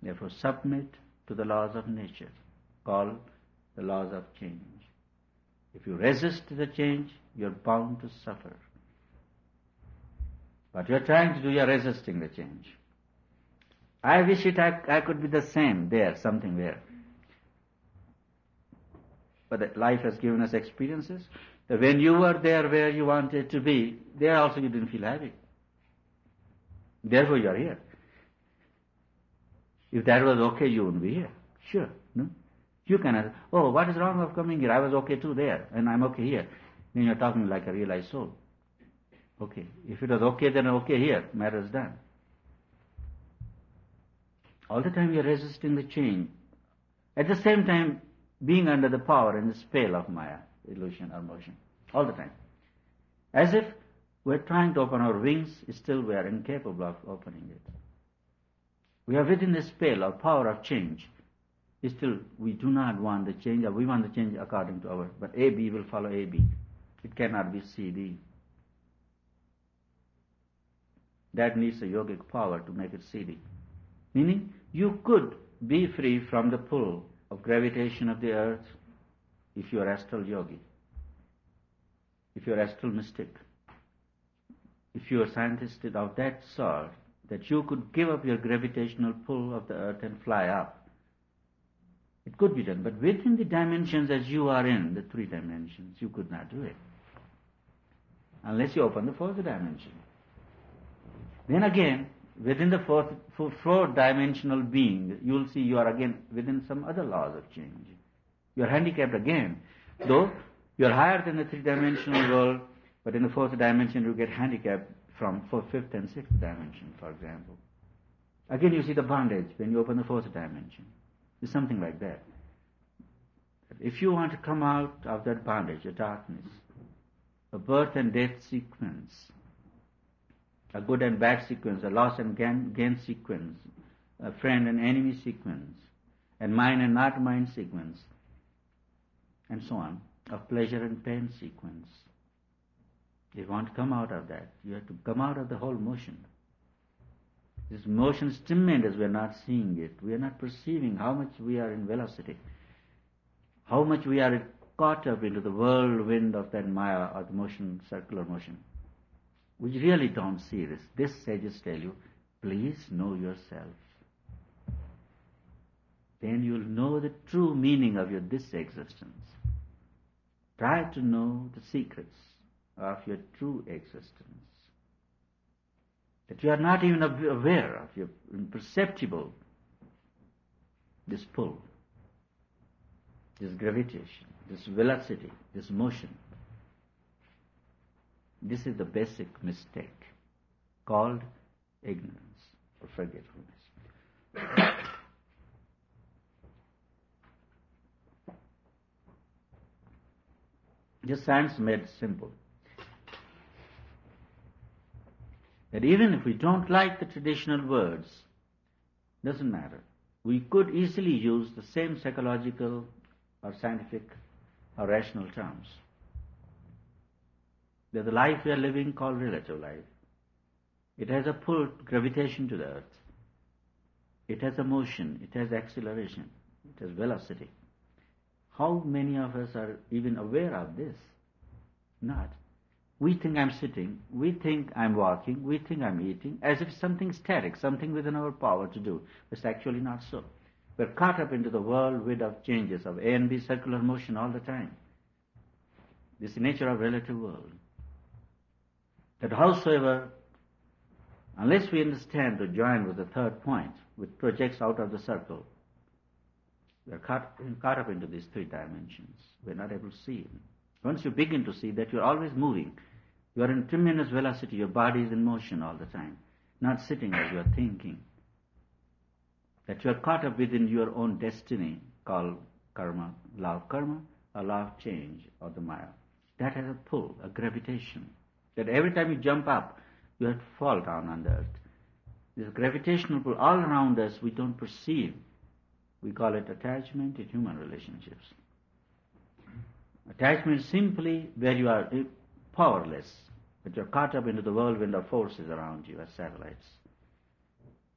Therefore submit to the laws of nature, called the laws of change. If you resist the change, you're bound to suffer. What you're trying to do, you're resisting the change. I wish I could be the same there, something there. But life has given us experiences that when you were there where you wanted to be, there also you didn't feel happy. Therefore you are here. If that was okay, you wouldn't be here. Sure, no? You cannot, oh, what is wrong of coming here? I was okay too there, and I'm okay here. Then you're talking like a realized soul. Okay, if it was okay, then okay here. Matter is done. All the time you're resisting the change. At the same time, being under the power and the spell of Maya, illusion or motion. All the time. As if we're trying to open our wings, still we are incapable of opening it. We are within the spell or power of change. Still, we do not want the change, or we want the change according to our, but AB will follow AB. It cannot be CD. That needs a yogic power to make it CD. Meaning, you could be free from the pull of gravitation of the earth if you are astral yogi, if you are astral mystic, if you are scientist of that sort, that you could give up your gravitational pull of the earth and fly up. It could be done, but within the dimensions as you are in, the 3 dimensions, you could not do it. Unless you open the 4th dimension. Then again, within the 4th dimensional being, you will see you are again within some other laws of change. You are handicapped again. Though you are higher than the 3-dimensional world, but in the 4th dimension you get handicapped from 5th and 6th dimension, for example. Again you see the bondage when you open the 4th dimension. It's something like that. If you want to come out of that bondage, a darkness, a birth and death sequence, a good and bad sequence, a loss and gain sequence, a friend and enemy sequence, and mine and not mine sequence, and so on, a pleasure and pain sequence. If you want to come out of that, you have to come out of the whole motion. This motion is tremendous, we are not seeing it. We are not perceiving how much we are in velocity, how much we are caught up into the whirlwind of that Maya or the motion, circular motion. We really don't see this. This sages tell you, please know yourself. Then you'll know the true meaning of your this existence. Try to know the secrets of your true existence. That you are not even aware of your imperceptible, this pull, this gravitation, this velocity, this motion. This is the basic mistake called ignorance or forgetfulness. Just science made it simple. That even if we don't like the traditional words, doesn't matter. We could easily use the same psychological or scientific or rational terms. There's a life we are living called relative life. It has a pull, gravitation to the earth. It has a motion, it has acceleration, it has velocity. How many of us are even aware of this? Not. We think I'm sitting, we think I'm walking, we think I'm eating, as if something static, something within our power to do. It's actually not so. We're caught up into the whirlwind of changes, of A and B circular motion all the time. This is the nature of relative world. That howsoever, unless we understand to join with the 3rd point, which projects out of the circle, we are caught up into these 3 dimensions. We're not able to see it. Once you begin to see that you're always moving, you are in tremendous velocity, your body is in motion all the time, not sitting as you are thinking. That you are caught up within your own destiny called karma, law of karma, or law of change, or the Maya. That has a pull, a gravitation. That every time you jump up, you have to fall down on the earth. This gravitational pull all around us we don't perceive. We call it attachment in human relationships. Attachment is simply where you are powerless, but you're caught up into the whirlwind of forces around you as satellites.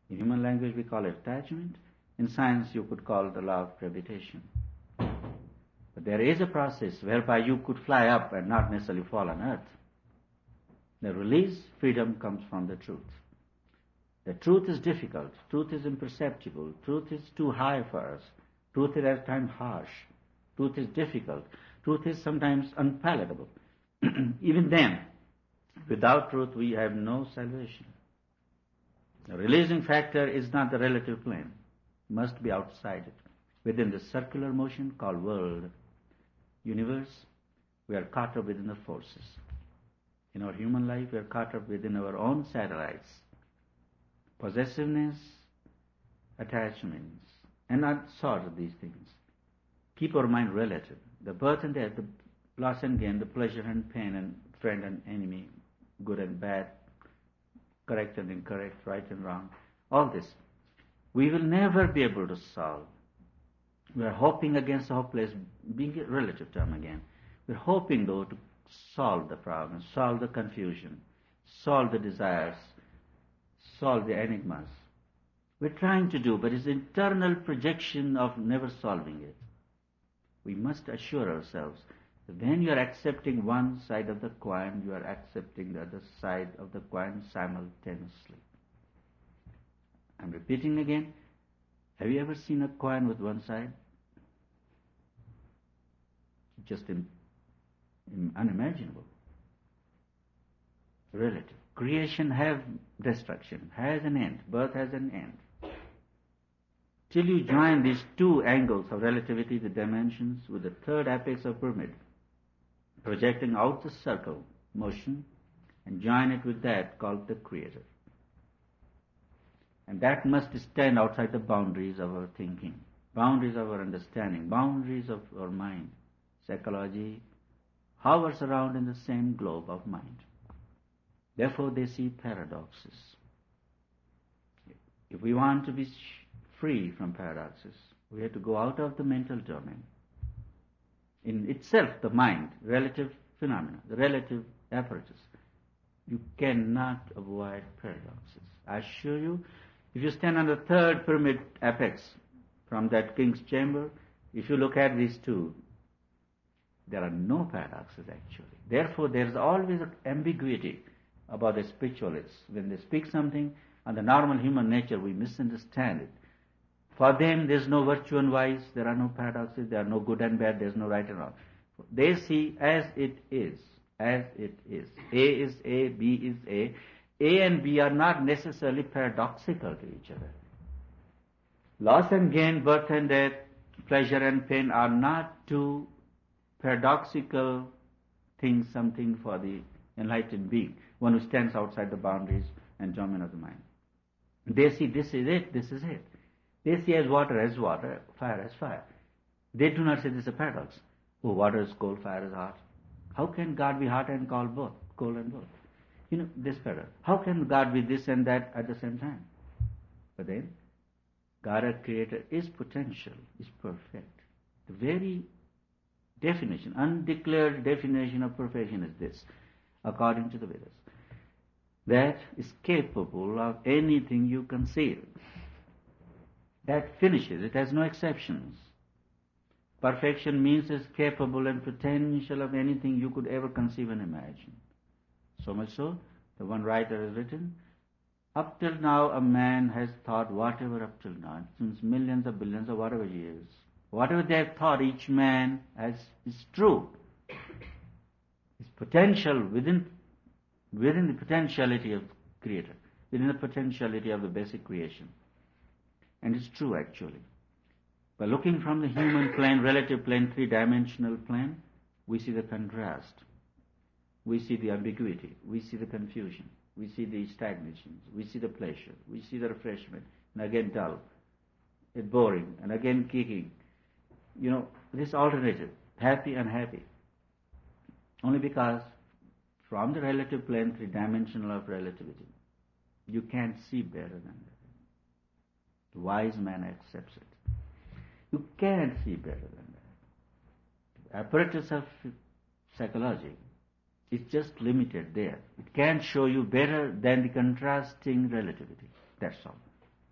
In human language we call it attachment. In science you could call it the law of gravitation. But there is a process whereby you could fly up and not necessarily fall on earth. The release, freedom comes from the truth. The truth is difficult. Truth is imperceptible. Truth is too high for us. Truth is at times harsh. Truth is difficult. Truth is sometimes unpalatable. Even then, without truth we have no salvation. The releasing factor is not the relative plane. It must be outside it. Within the circular motion called world, universe, we are caught up within the forces. In our human life, we are caught up within our own satellites. Possessiveness, attachments, and not sort of these things. Keep our mind relative. The birth and death, the loss and gain, the pleasure and pain, and friend and enemy, good and bad, correct and incorrect, right and wrong, all this, we will never be able to solve. We are hoping against the hopeless, being a relative term again. We are hoping, though, to solve the problem, solve the confusion, solve the desires, solve the enigmas. We're trying to do, but it's internal projection of never solving it. We must assure ourselves that when you are accepting one side of the coin, you are accepting the other side of the coin simultaneously. I'm repeating again. Have you ever seen a coin with one side? Just unimaginable. Relative. Creation has destruction, has an end. Birth has an end. Till you join these two angles of relativity, the dimensions, with the third apex of pyramid, projecting out the circle motion, and join it with that called the Creator. And that must stand outside the boundaries of our thinking, boundaries of our understanding, boundaries of our mind. Psychology hovers around in the same globe of mind. Therefore they see paradoxes. If we want to be free from paradoxes, we have to go out of the mental domain. In itself, the mind, relative phenomena, the relative apparatus, you cannot avoid paradoxes. I assure you, if you stand on the third pyramid apex from that king's chamber, if you look at these two, there are no paradoxes actually. Therefore, there is always an ambiguity about the spiritualists. When they speak something, on the normal human nature, we misunderstand it. For them, there is no virtue and vice, there are no paradoxes, there are no good and bad, there is no right and wrong. They see as it is, as it is. A is A, B is A. A and B are not necessarily paradoxical to each other. Loss and gain, birth and death, pleasure and pain are not two paradoxical things, something for the enlightened being, one who stands outside the boundaries and domain of the mind. They see this is it, this is it. They see as water, fire as fire. They do not say this is a paradox. Oh, water is cold, fire is hot. How can God be hot and cold both? Cold and both. You know, this paradox. How can God be this and that at the same time? But then, God as creator is potential, is perfect. The very definition, undeclared definition of perfection is this, according to the Vedas. That is capable of anything you conceive. That finishes, it has no exceptions. Perfection means it's capable and potential of anything you could ever conceive and imagine. So much so, the one writer has written, up till now a man has thought whatever up till now, since millions of billions or whatever years. Whatever they have thought, each man is true. His potential within the potentiality of the Creator, within the potentiality of the basic creation. And it's true actually. By looking from the human plane, relative plane, three-dimensional plane, we see the contrast. We see the ambiguity. We see the confusion. We see the stagnations. We see the pleasure. We see the refreshment. And again dull. It's boring. And again kicking. You know, this alternative. Happy, unhappy. Only because from the relative plane, three-dimensional of relativity, you can't see better than that. The wise man accepts it. You can't see better than that. The apparatus of psychology is just limited there. It can't show you better than the contrasting relativity. That's all.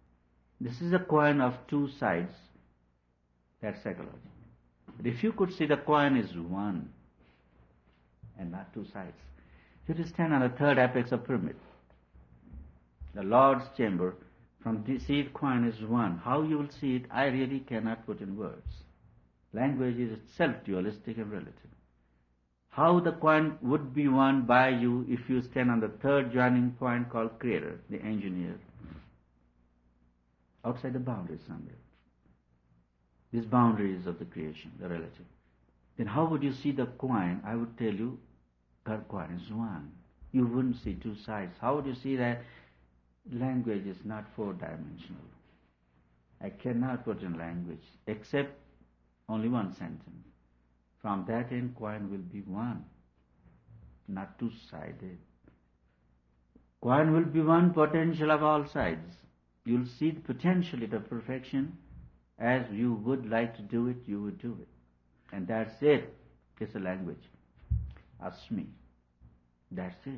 This is a coin of two sides. That's psychology. But if you could see the coin is one and not two sides, you will stand on the third apex of pyramid. The Lord's chamber, from the seed coin is one. How you will see it, I really cannot put in words. Language is itself dualistic and relative. How the coin would be won by you if you stand on the third joining point called Creator, the engineer, outside the boundaries somewhere. These boundaries of the creation, the relative. Then how would you see the coin? I would tell you, the coin is one. You wouldn't see two sides. How would you see that? Language is not four-dimensional. I cannot put in language except only one sentence. From that end, coin will be one, not two-sided. Coin will be one potential of all sides. You'll see the potential of perfection. As you would like to do it, you would do it. And that's it. It's a language. Asmi. That's it.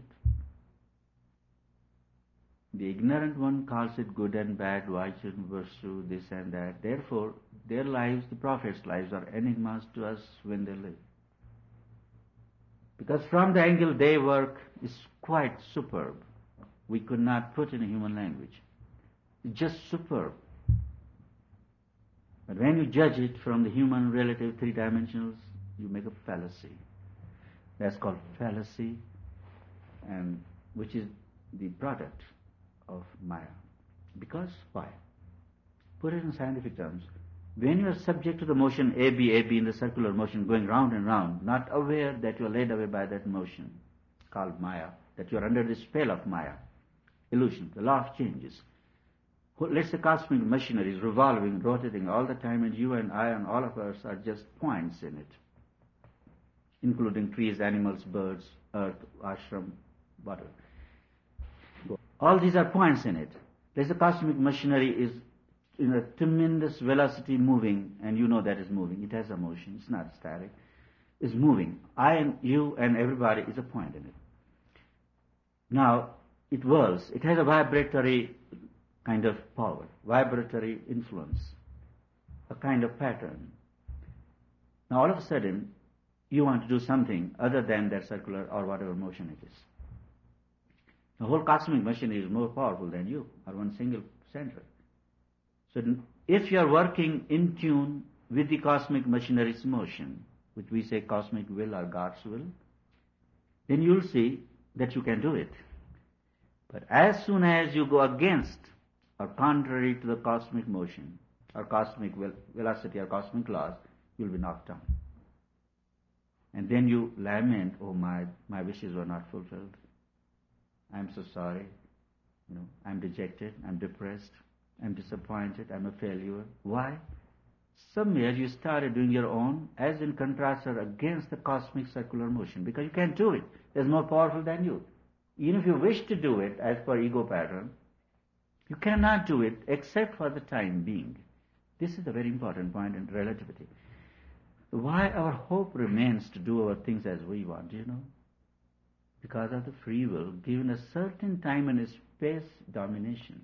The ignorant one calls it good and bad, Vajra, Vasu, this and that. Therefore, their lives, the prophets' lives, are enigmas to us when they live. Because from the angle they work is quite superb. We could not put in a human language. It's just superb. But when you judge it from the human relative three dimensionals, you make a fallacy. That's called fallacy, and which is the product of Maya. Because why? Put it in scientific terms. When you are subject to the motion AB, AB in the circular motion going round and round, not aware that you are led away by that motion called Maya, that you are under the spell of Maya, illusion, the law of changes. Let's say cosmic machinery is revolving, rotating all the time, and you and I and all of us are just points in it, including trees, animals, birds, earth, ashram, whatever. All these are points in it. Let's say cosmic machinery is in a tremendous velocity moving, and you know that is moving. It has a motion. It's not static. It's moving. I and you and everybody is a point in it. Now, it whirls. It has a vibratory kind of power, vibratory influence, a kind of pattern. Now, all of a sudden, you want to do something other than that circular or whatever motion it is. The whole cosmic machinery is more powerful than you, or one single center. So if you are working in tune with the cosmic machinery's motion, which we say cosmic will or God's will, then you'll see that you can do it. But as soon as you go against or contrary to the cosmic motion, or cosmic velocity, or cosmic laws, you'll be knocked down. And then you lament, oh my wishes were not fulfilled. I'm so sorry. I'm dejected, I'm depressed, I'm disappointed, I'm a failure. Why? Somewhere you started doing your own, as in contrast or against the cosmic circular motion, because you can't do it. There's more powerful than you. Even if you wish to do it as per ego pattern, you cannot do it except for the time being. This is a very important point in relativity. Why our hope remains to do our things as we want, because of the free will given a certain time and space dominion.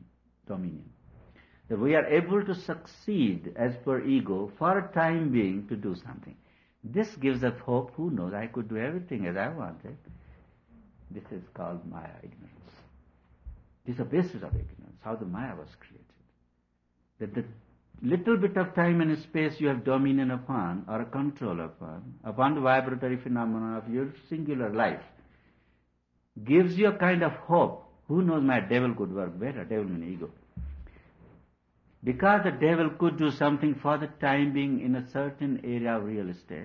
That we are able to succeed as per ego for a time being to do something. This gives us hope. Who knows, I could do everything as I wanted. This is called Maya, ignorance. This is the basis of ignorance, how the Maya was created. That the little bit of time and space you have dominion upon, or a control upon the vibratory phenomenon of your singular life, gives you a kind of hope. Who knows, my devil could work better. Devil means ego. Because the devil could do something for the time being in a certain area of real estate,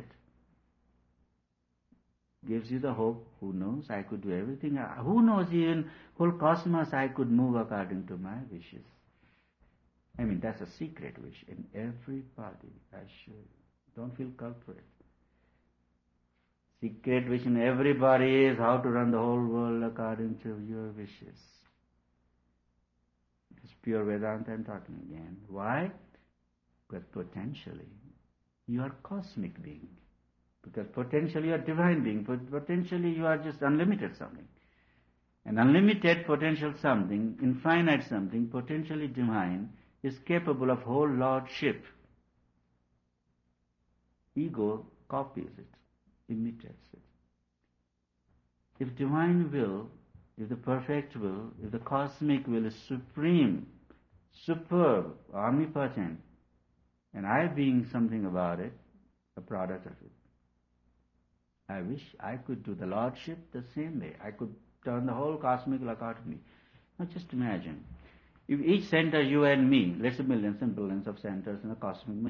gives you the hope. Who knows, I could do everything. Who knows, even whole cosmos I could move according to my wishes. That's a secret wish in everybody, I assure you. Don't feel culprit. Secret wish in everybody is how to run the whole world according to your wishes. It's pure Vedanta I'm talking again. Why? Because potentially you are cosmic being. Because potentially you are divine being. Potentially you are just unlimited something. An unlimited potential something, infinite something, potentially divine, is capable of whole lordship. Ego copies it, imitates it. If divine will, if the perfect will, if the cosmic will is supreme, superb, omnipotent, and I being something about it, a product of it, I wish I could do the lordship the same way. I could turn the whole cosmic like out of me. Now just imagine, if each center, you and me, let's say millions and billions of centers in a cosmic machine,